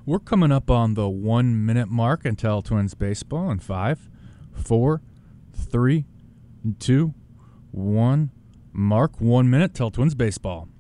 We're coming up on the 1 minute mark until Twins baseball in 5, 4, 3, 2, 1. Mark, 1 minute till Twins baseball.